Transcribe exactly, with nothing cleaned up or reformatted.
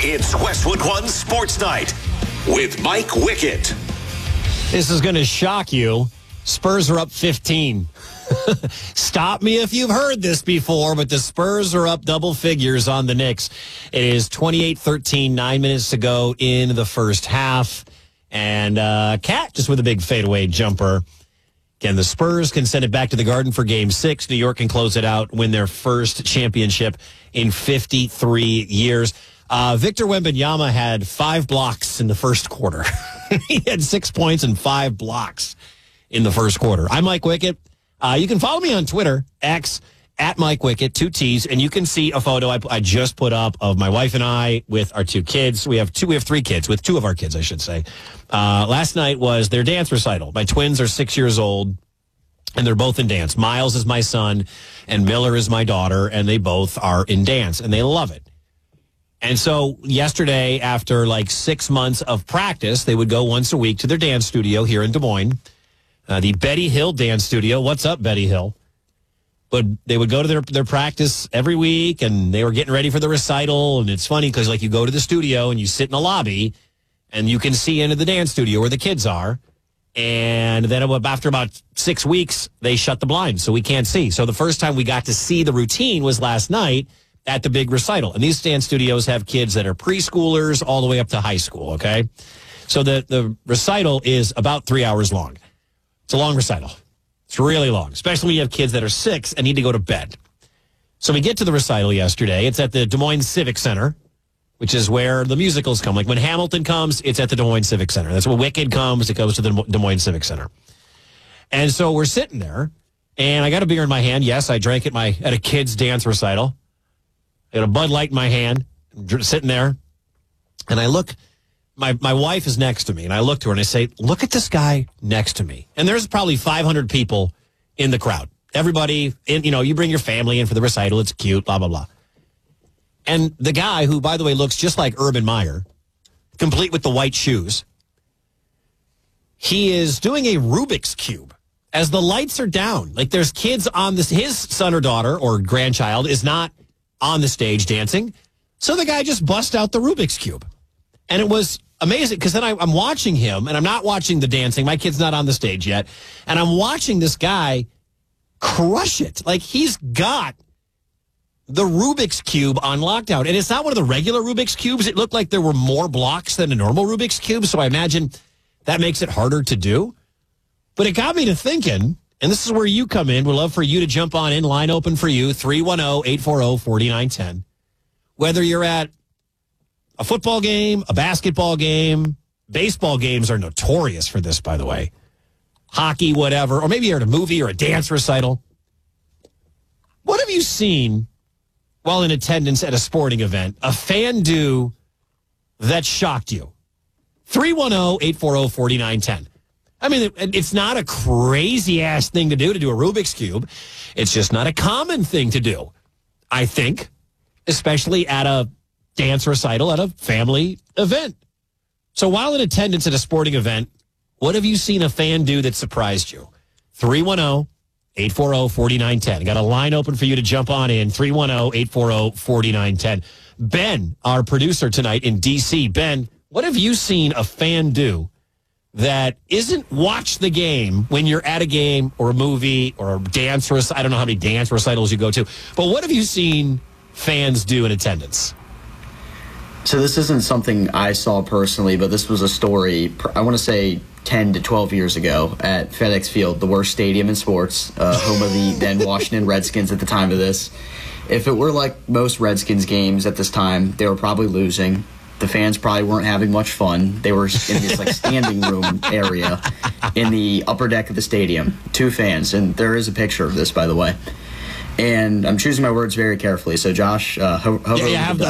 It's Westwood One Sports Night with Mike Wickett. This is going to shock you. Spurs are up fifteen. Stop me if you've heard this before, but the Spurs are up double figures on the Knicks. It is twenty-eight thirteen, nine minutes to go in the first half. And uh, Cat just with a big fadeaway jumper. Again, the Spurs can send it back to the Garden for game six. New York can close it out, win their first championship in fifty-three years. Uh, Victor Wembanyama had five blocks in the first quarter. He had six points and five blocks in the first quarter. I'm Mike Wickett. Uh, you can follow me on Twitter, X, at Mike Wickett, two T's, and you can see a photo I, I just put up of my wife and I with our two kids. We have two, we have three kids, with two of our kids, I should say. Uh, last night was their dance recital. My twins are six years old, and they're both in dance. Miles is my son, and Miller is my daughter, and they both are in dance, and they love it. And so yesterday, after like six months of practice, they would go once a week to their dance studio here in Des Moines, uh, the Betty Hill Dance Studio. What's up, Betty Hill? But they would go to their, their practice every week, and they were getting ready for the recital. And it's funny because, like, you go to the studio and you sit in the lobby, and you can see into the dance studio where the kids are. And then after about six weeks, they shut the blinds, so we can't see. So the first time we got to see the routine was last night at the big recital. And these dance studios have kids that are preschoolers all the way up to high school, okay? So the, the recital is about three hours long. It's a long recital. It's really long, especially when you have kids that are six and need to go to bed. So we get to the recital yesterday. It's at the Des Moines Civic Center, which is where the musicals come. Like when Hamilton comes, it's at the Des Moines Civic Center. That's when Wicked comes. It goes to the Des Moines Civic Center. And so we're sitting there, and I got a beer in my hand. Yes, I drank it my at a kid's dance recital. I got a Bud Light in my hand, sitting there, and I look. My my wife is next to me, and I look to her, and I say, look at this guy next to me. And there's probably five hundred people in the crowd. Everybody, in, you know, you bring your family in for the recital. It's cute, blah, blah, blah. And the guy, who, by the way, looks just like Urban Meyer, complete with the white shoes, he is doing a Rubik's Cube as the lights are down. Like there's kids on this. His son or daughter or grandchild is not on the stage dancing. So the guy just bust out the Rubik's Cube. And it was amazing because then I, I'm watching him, and I'm not watching the dancing. My kid's not on the stage yet. And I'm watching this guy crush it. Like he's got the Rubik's Cube on lockdown. And it's not one of the regular Rubik's Cubes. It looked like there were more blocks than a normal Rubik's Cube. So I imagine that makes it harder to do. But it got me to thinking, and this is where you come in. We'd love for you to jump on in. Line open for you, three one zero, eight four zero, four nine one zero. Whether you're at a football game, a basketball game, baseball games are notorious for this, by the way. Hockey, whatever. Or maybe you're at a movie or a dance recital. What have you seen while in attendance at a sporting event, a fan do that shocked you? three one zero, eight four zero, four nine one zero. I mean, it's not a crazy-ass thing to do, to do a Rubik's Cube. It's just not a common thing to do, I think, especially at a dance recital at a family event. So while in attendance at a sporting event, what have you seen a fan do that surprised you? three one zero, eight four zero, four nine one zero. Got a line open for you to jump on in, three one zero, eight four zero, four nine one zero. Ben, our producer tonight in D C. Ben, what have you seen a fan do that isn't watch the game when you're at a game or a movie or a dance recital? I don't know how many dance recitals you go to, but what have you seen fans do in attendance? So this isn't something I saw personally, but this was a story, I want to say ten to twelve years ago at FedEx Field, the worst stadium in sports, uh, home of the then Washington Redskins at the time of this. If it were like most Redskins games at this time, they were probably losing. The fans probably weren't having much fun. They were in this like standing room area in the upper deck of the stadium. Two fans, and there is a picture of this, by the way. And I'm choosing my words very carefully. So, Josh, uh, ho- hover yeah, yeah, over the